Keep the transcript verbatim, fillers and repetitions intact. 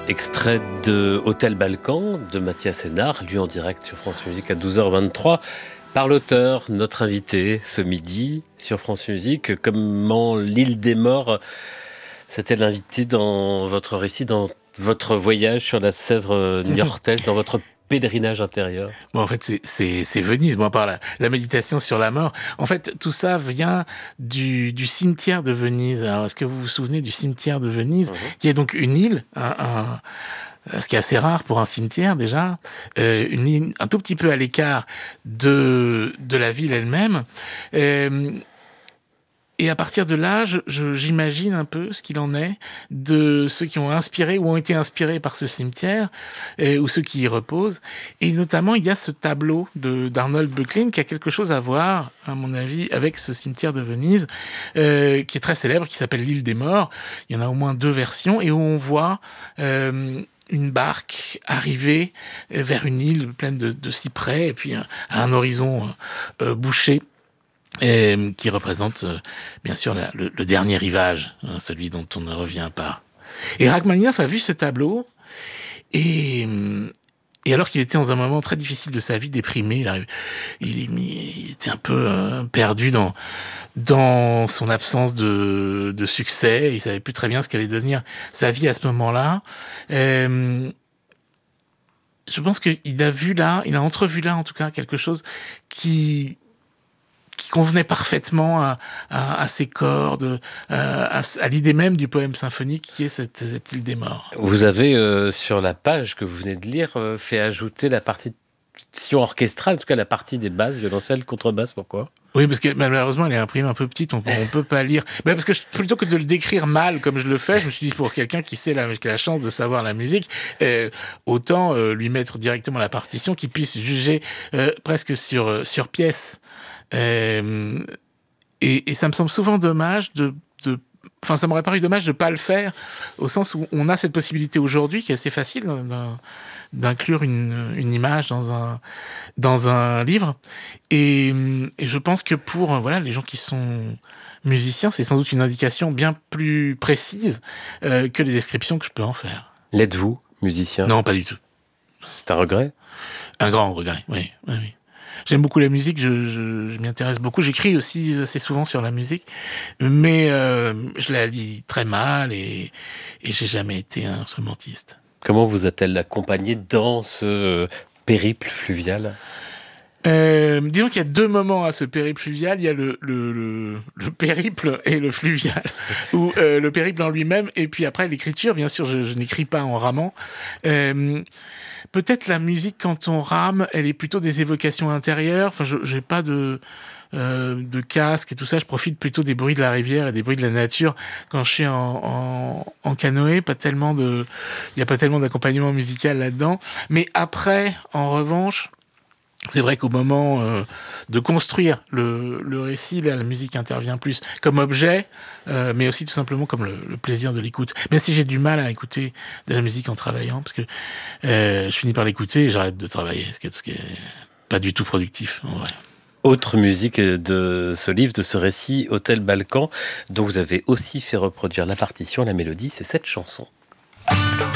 Extrait de Hôtel Balkan de Mathias Hénard, lu en direct sur France Musique à douze heures vingt-trois par l'auteur, notre invité ce midi sur France Musique. Comment l'île des morts s'est-elle invitée dans votre récit, dans votre voyage sur la Sèvre niortaise, dans votre pèlerinage intérieur? Bon, en fait, c'est, c'est, c'est Venise, bon, par la, la méditation sur la mort. En fait, tout ça vient du, du cimetière de Venise. Alors, est-ce que vous vous souvenez du cimetière de Venise, mmh. qui est donc une île, un, un, ce qui est assez rare pour un cimetière déjà, euh, une île un tout petit peu à l'écart de, de la ville elle-même. Euh, Et à partir de là, je, je, j'imagine un peu ce qu'il en est de ceux qui ont inspiré ou ont été inspirés par ce cimetière, euh, ou ceux qui y reposent. Et notamment, il y a ce tableau de, d'Arnold Böcklin qui a quelque chose à voir, à mon avis, avec ce cimetière de Venise, euh, qui est très célèbre, qui s'appelle l'île des morts. Il y en a au moins deux versions, et où on voit euh, une barque arriver vers une île pleine de, de cyprès, et puis à un horizon euh, bouché. Et, qui représente euh, bien sûr la, le, le dernier rivage, hein, celui dont on ne revient pas. Et Rachmaninoff a vu ce tableau, et, et alors qu'il était dans un moment très difficile de sa vie, déprimé, il, il, il était un peu euh, perdu dans, dans son absence de, de succès, il savait plus très bien ce qu'allait devenir sa vie à ce moment-là. Euh, je pense qu'il a vu là, il a entrevu là en tout cas quelque chose qui... qui convenait parfaitement à, à, à ses cordes, à, à l'idée même du poème symphonique qui est cette, cette île des morts. Vous avez, euh, sur la page que vous venez de lire, euh, fait ajouter la partition orchestrale, en tout cas la partie des basses, violoncelle, contrebasse, pourquoi ? Oui, parce que malheureusement, elle est imprimée un peu petite, on ne peut pas lire. Mais parce que je, plutôt que de le décrire mal comme je le fais, je me suis dit, pour quelqu'un qui sait la, qui a la chance de savoir la musique, euh, autant euh, lui mettre directement la partition, qu'il puisse juger euh, presque sur, euh, sur pièce. Euh, et, et ça me semble souvent dommage de, de, enfin, ça m'aurait paru dommage de pas le faire, au sens où on a cette possibilité aujourd'hui, qui est assez facile, d'un, d'inclure une, une image dans un, dans un livre. Et, et je pense que pour, voilà, les gens qui sont musiciens, c'est sans doute une indication bien plus précise euh, que les descriptions que je peux en faire. L'êtes-vous, musicien ? Non, pas du tout. C'est un regret ? Un grand regret, oui, oui, oui. J'aime beaucoup la musique, je, je, je m'y intéresse beaucoup. J'écris aussi assez souvent sur la musique, mais euh, je la lis très mal et, et j'ai jamais été un instrumentiste. Comment vous a-t-elle accompagné dans ce périple fluvial ? Euh, disons qu'il y a deux moments à ce périple fluvial. Il y a le, le, le, le périple et le fluvial, ou euh, le périple en lui-même, et puis après l'écriture. Bien sûr, je, je n'écris pas en ramant. Euh, peut-être la musique, quand on rame, elle est plutôt des évocations intérieures. Enfin, je j'ai pas de euh, de casque et tout ça. Je profite plutôt des bruits de la rivière et des bruits de la nature quand je suis en, en, en canoë. Pas tellement de, il y a pas tellement d'accompagnement musical là-dedans. Mais après, en revanche, c'est vrai qu'au moment euh, de construire le, le récit, là, la musique intervient plus comme objet, euh, mais aussi tout simplement comme le, le plaisir de l'écoute. Même si j'ai du mal à écouter de la musique en travaillant, parce que euh, je finis par l'écouter et j'arrête de travailler, ce qui est, ce qui est pas du tout productif, en vrai. Autre musique de ce livre, de ce récit, Hôtel Balkan, dont vous avez aussi fait reproduire la partition, la mélodie, c'est cette chanson.